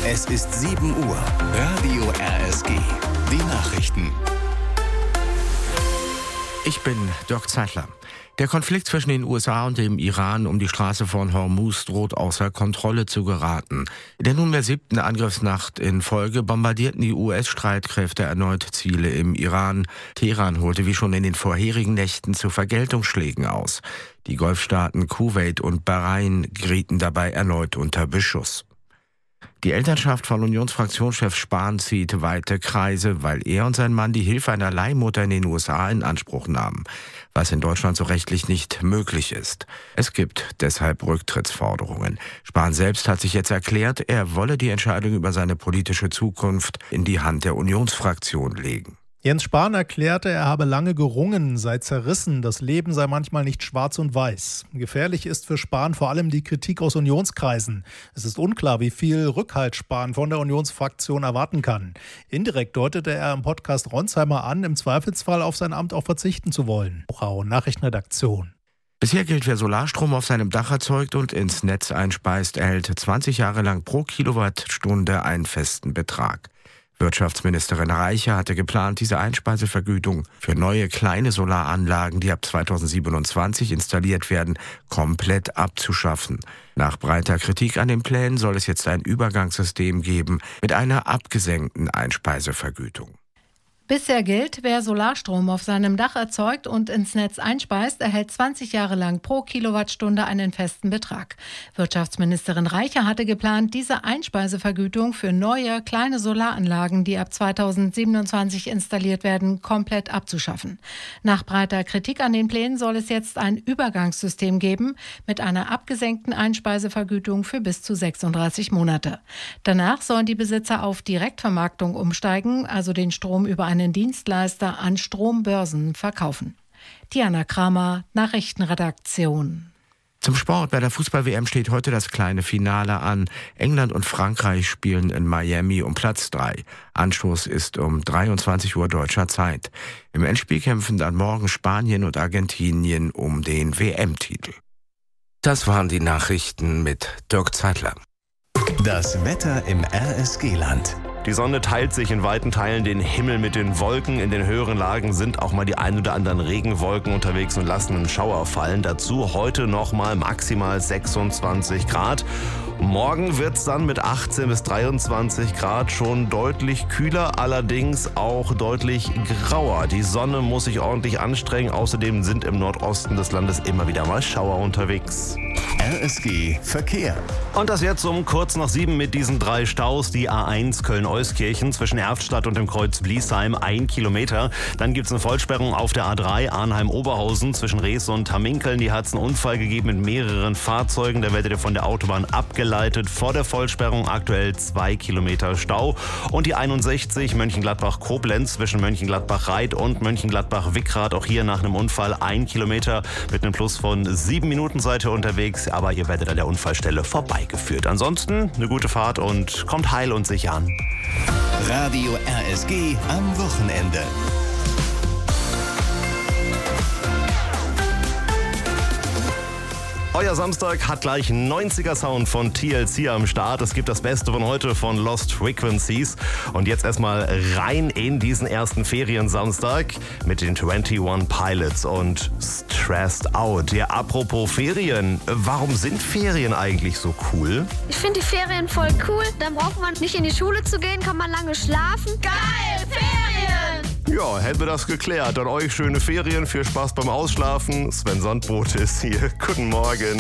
Es ist 7 Uhr. Radio RSG. Die Nachrichten. Ich bin Dirk Zeitler. Der Konflikt zwischen den USA und dem Iran um die Straße von Hormuz droht außer Kontrolle zu geraten. In der nunmehr 7. Angriffsnacht in Folge bombardierten die US-Streitkräfte erneut Ziele im Iran. Teheran holte wie schon in den vorherigen Nächten zu Vergeltungsschlägen aus. Die Golfstaaten Kuwait und Bahrain gerieten dabei erneut unter Beschuss. Die Elternschaft von Unionsfraktionschef Spahn zieht weite Kreise, weil er und sein Mann die Hilfe einer Leihmutter in den USA in Anspruch nahmen, was in Deutschland so rechtlich nicht möglich ist. Es gibt deshalb Rücktrittsforderungen. Spahn selbst hat sich jetzt erklärt, er wolle die Entscheidung über seine politische Zukunft in die Hand der Unionsfraktion legen. Jens Spahn erklärte, er habe lange gerungen, sei zerrissen, das Leben sei manchmal nicht schwarz und weiß. Gefährlich ist für Spahn vor allem die Kritik aus Unionskreisen. Es ist unklar, wie viel Rückhalt Spahn von der Unionsfraktion erwarten kann. Indirekt deutete er im Podcast Ronsheimer an, im Zweifelsfall auf sein Amt auch verzichten zu wollen. Nachrichtenredaktion. Bisher gilt, wer Solarstrom auf seinem Dach erzeugt und ins Netz einspeist, erhält 20 Jahre lang pro Kilowattstunde einen festen Betrag. Wirtschaftsministerin Reiche hatte geplant, diese Einspeisevergütung für neue kleine Solaranlagen, die ab 2027 installiert werden, komplett abzuschaffen. Nach breiter Kritik an den Plänen soll es jetzt ein Übergangssystem geben mit einer abgesenkten Einspeisevergütung. Bisher gilt, wer Solarstrom auf seinem Dach erzeugt und ins Netz einspeist, erhält 20 Jahre lang pro Kilowattstunde einen festen Betrag. Wirtschaftsministerin Reiche hatte geplant, diese Einspeisevergütung für neue, kleine Solaranlagen, die ab 2027 installiert werden, komplett abzuschaffen. Nach breiter Kritik an den Plänen soll es jetzt ein Übergangssystem geben mit einer abgesenkten Einspeisevergütung für bis zu 36 Monate. Danach sollen die Besitzer auf Direktvermarktung umsteigen, also den Strom über einen Dienstleister an Strombörsen verkaufen. Diana Kramer, Nachrichtenredaktion. Zum Sport. Bei der Fußball-WM steht heute das kleine Finale an. England und Frankreich spielen in Miami um Platz 3. Anstoß ist um 23 Uhr deutscher Zeit. Im Endspiel kämpfen dann morgen Spanien und Argentinien um den WM-Titel. Das waren die Nachrichten mit Dirk Zeitler. Das Wetter im RSG-Land. Die Sonne teilt sich in weiten Teilen den Himmel mit den Wolken. In den höheren Lagen sind auch mal die ein oder anderen Regenwolken unterwegs und lassen einen Schauer fallen. Dazu heute noch mal maximal 26 Grad. Morgen wird es dann mit 18 bis 23 Grad schon deutlich kühler, allerdings auch deutlich grauer. Die Sonne muss sich ordentlich anstrengen. Außerdem sind im Nordosten des Landes immer wieder mal Schauer unterwegs. RSG Verkehr. Und das jetzt um kurz nach 7 mit diesen 3 Staus. Die A1 Köln-Euskirchen zwischen Erftstadt und dem Kreuz Bliesheim 1 Kilometer. Dann gibt es eine Vollsperrung auf der A3 Arnheim-Oberhausen zwischen Rees und Hamminkeln. Die hat es einen Unfall gegeben mit mehreren Fahrzeugen. Da werdet ihr von der Autobahn abgeleitet. Vor der Vollsperrung aktuell 2 Kilometer Stau. Und die 61 Mönchengladbach-Koblenz zwischen Mönchengladbach-Reit und Mönchengladbach-Wickrath. Auch hier nach einem Unfall 1 Kilometer mit einem Plus von 7 Minuten seid ihr unterwegs. Aber ihr werdet an der Unfallstelle vorbeigeführt. Ansonsten eine gute Fahrt und kommt heil und sicher an. Radio RSG am Wochenende. Euer Samstag hat gleich 90er Sound von TLC am Start. Es gibt das Beste von heute von Lost Frequencies. Und jetzt erstmal rein in diesen ersten Feriensamstag mit den 21 Pilots und Stressed Out. Ja, apropos Ferien, warum sind Ferien eigentlich so cool? Ich finde die Ferien voll cool. Dann braucht man nicht in die Schule zu gehen, kann man lange schlafen. Geil, Ferien! Ja, hätten wir das geklärt. An euch schöne Ferien, viel Spaß beim Ausschlafen. Sven Sandbrot ist hier. Guten Morgen.